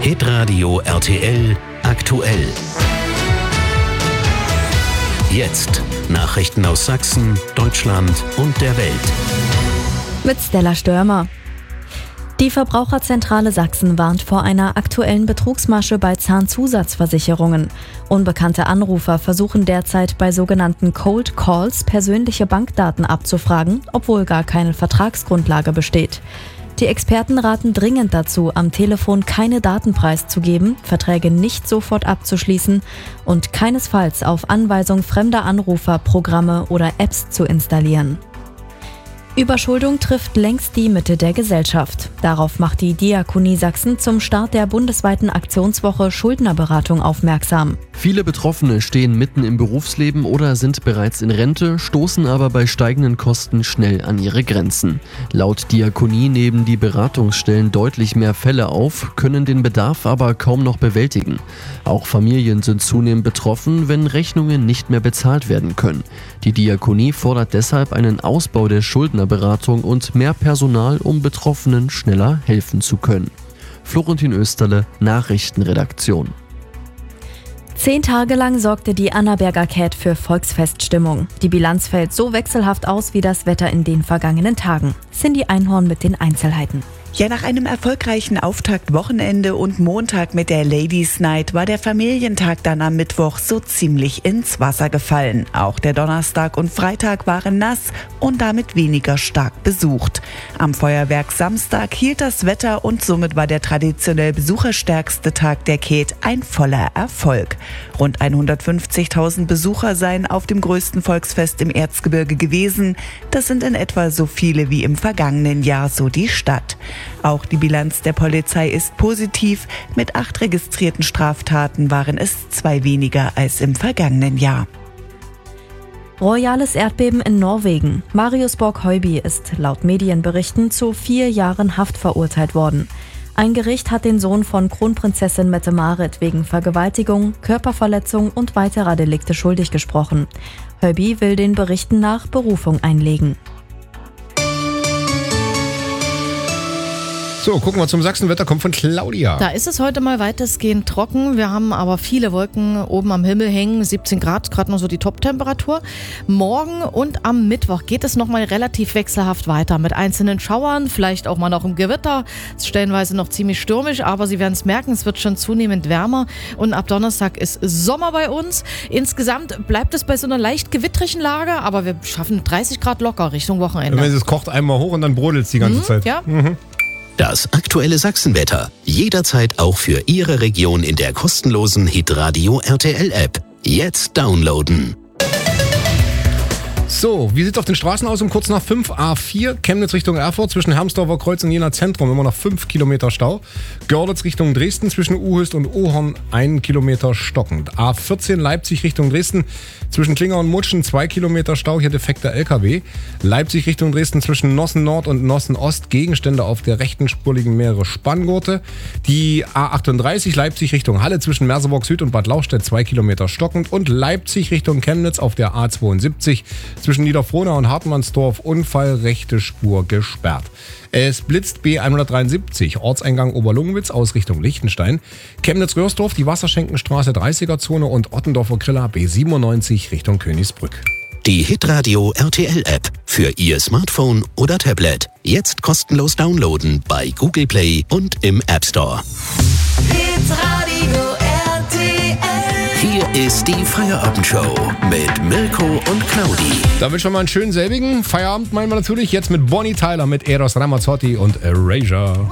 Hitradio RTL aktuell. Jetzt Nachrichten aus Sachsen, Deutschland und der Welt. Mit Stella Störmer. Die Verbraucherzentrale Sachsen warnt vor einer aktuellen Betrugsmasche bei Zahnzusatzversicherungen. Unbekannte Anrufer versuchen derzeit bei sogenannten Cold Calls persönliche Bankdaten abzufragen, obwohl gar keine Vertragsgrundlage besteht. Die Experten raten dringend dazu, am Telefon keine Daten preiszugeben, Verträge nicht sofort abzuschließen und keinesfalls auf Anweisung fremder Anrufer Programme oder Apps zu installieren. Überschuldung trifft längst die Mitte der Gesellschaft. Darauf macht die Diakonie Sachsen zum Start der bundesweiten Aktionswoche Schuldnerberatung aufmerksam. Viele Betroffene stehen mitten im Berufsleben oder sind bereits in Rente, stoßen aber bei steigenden Kosten schnell an ihre Grenzen. Laut Diakonie nehmen die Beratungsstellen deutlich mehr Fälle auf, können den Bedarf aber kaum noch bewältigen. Auch Familien sind zunehmend betroffen, wenn Rechnungen nicht mehr bezahlt werden können. Die Diakonie fordert deshalb einen Ausbau der Schuldnerberatung und mehr Personal, um Betroffenen schneller helfen zu können. Florentin Österle, Nachrichtenredaktion. 10 Tage lang sorgte die Annaberger Cat für Volksfeststimmung. Die Bilanz fällt so wechselhaft aus wie das Wetter in den vergangenen Tagen. Cindy Einhorn mit den Einzelheiten. Ja, nach einem erfolgreichen Auftaktwochenende und Montag mit der Ladies Night war der Familientag dann am Mittwoch so ziemlich ins Wasser gefallen. Auch der Donnerstag und Freitag waren nass und damit weniger stark besucht. Am Feuerwerk Samstag hielt das Wetter und somit war der traditionell besucherstärkste Tag der Cat ein voller Erfolg. Rund 150.000 Besucher seien auf dem größten Volksfest im Erzgebirge gewesen. Das sind in etwa so viele wie im vergangenen Jahr, so die Stadt. Auch die Bilanz der Polizei ist positiv. Mit 8 registrierten Straftaten waren es 2 weniger als im vergangenen Jahr. Royales Erdbeben in Norwegen. Marius Borg-Høiby ist laut Medienberichten zu 4 Jahren Haft verurteilt worden. Ein Gericht hat den Sohn von Kronprinzessin Mette-Marit wegen Vergewaltigung, Körperverletzung und weiterer Delikte schuldig gesprochen. Høiby will den Berichten nach Berufung einlegen. So, gucken wir zum Sachsenwetter, kommt von Claudia. Da ist es heute mal weitestgehend trocken. Wir haben aber viele Wolken oben am Himmel hängen. 17 Grad, gerade noch so die Top-Temperatur. Morgen und am Mittwoch geht es nochmal relativ wechselhaft weiter mit einzelnen Schauern, vielleicht auch mal noch im Gewitter. Es ist stellenweise noch ziemlich stürmisch, aber Sie werden es merken, es wird schon zunehmend wärmer. Und ab Donnerstag ist Sommer bei uns. Insgesamt bleibt es bei so einer leicht gewittrigen Lage, aber wir schaffen 30 Grad locker Richtung Wochenende. Es kocht einmal hoch und dann brodelt es die ganze Zeit. Ja. Das aktuelle Sachsenwetter. Jederzeit auch für Ihre Region in der kostenlosen Hitradio RTL App. Jetzt downloaden. So, wie sieht es auf den Straßen aus? Um kurz nach 5 A4, Chemnitz Richtung Erfurt, zwischen Hermsdorfer Kreuz und Jena Zentrum immer noch 5 Kilometer Stau. Görlitz Richtung Dresden, zwischen Uhöst und Ohorn 1 Kilometer stockend. A14 Leipzig Richtung Dresden, zwischen Klinger und Mutschen 2 Kilometer Stau, hier defekter LKW. Leipzig Richtung Dresden, zwischen Nossen Nord und Nossen Ost, Gegenstände auf der rechten Spur liegen mehrere Spanngurte. Die A38 Leipzig Richtung Halle, zwischen Merseburg Süd und Bad Lauchstädt 2 Kilometer stockend. Und Leipzig Richtung Chemnitz auf der A72, zwischen Niederfrohnau und Hartmannsdorf, Unfall, rechte Spur gesperrt. Es blitzt B173, Ortseingang Oberlungenwitz, Ausrichtung Liechtenstein. Chemnitz-Röhrsdorf, die Wasserschenkenstraße 30er-Zone und Ottendorfer Griller B97 Richtung Königsbrück. Die Hitradio RTL App für Ihr Smartphone oder Tablet. Jetzt kostenlos downloaden bei Google Play und im App Store. Hitradio RTL. Hier ist die Feierabendshow mit Mirko und Claudi. Da wird schon mal einen schönen selbigen Feierabend, meinen wir natürlich. Jetzt mit Bonnie Tyler, mit Eros Ramazzotti und Erasure.